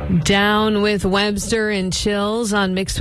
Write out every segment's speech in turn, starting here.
Down with Webster and Chills on Mix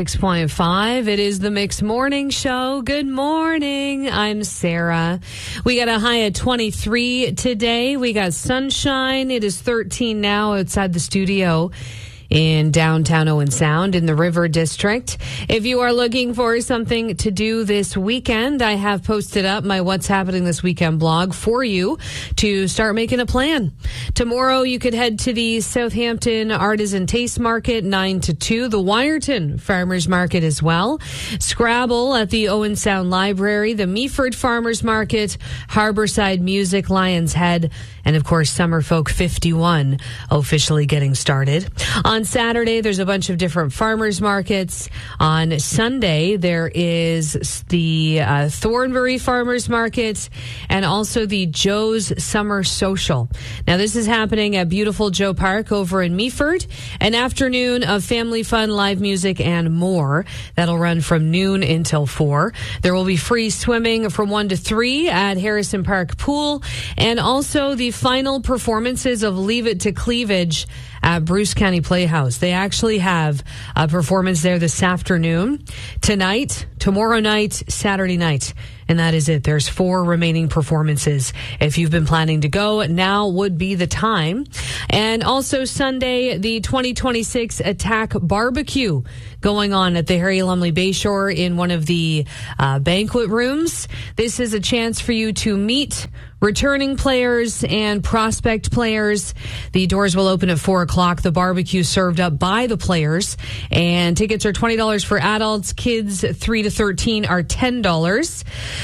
106.5. It is the Mix Morning Show. Good morning. I'm Sarah. We got a high of 23 today. We got sunshine. It is 13 now outside the studio in downtown Owen Sound in the River District. If you are looking for something to do this weekend, I have posted up my What's Happening This Weekend blog for you to start making a plan. Tomorrow, you could head to the Southampton Artisan Taste Market, 9 to 2, the Wyerton Farmers Market as well, Scrabble at the Owen Sound Library, the Meaford Farmers Market, Harborside Music, Lions Head, and of course, Summerfolk 51 officially getting started. On Saturday, there's a bunch of different farmers markets. On Sunday, there is the Thornbury Farmers Market and also the Joe's Summer Social. Now, this is happening at beautiful Joe Park over in Meaford. An afternoon of family fun, live music, and more. That'll run from noon until 4. There will be free swimming from 1 to 3 at Harrison Park Pool, and also the final performances of Leave It to Cleavage at Bruce County Playhouse. They actually have a performance there this afternoon, tonight, tomorrow night, Saturday night. And that is it. There's 4 remaining performances. If you've been planning to go, now would be the time. And also Sunday, the 2026 Attack Barbecue going on at the Harry Lumley Bayshore in one of the banquet rooms. This is a chance for you to meet returning players and prospect players. The doors will open at 4 o'clock. The barbecue served up by the players. And tickets are $20 for adults. Kids 3 to 13 are $10.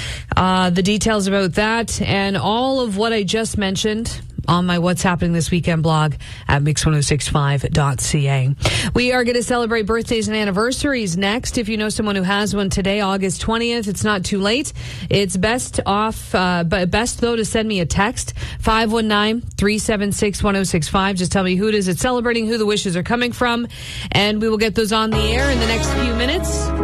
The details about that and all of what I just mentioned on my What's Happening This Weekend blog at mix1065.ca. We are going to celebrate birthdays and anniversaries next. If you know someone who has one today, August 20th, it's not too late. It's best though to send me a text, 519-376-1065. Just tell me who it is it's celebrating, who the wishes are coming from, and we will get those on the air in the next few minutes.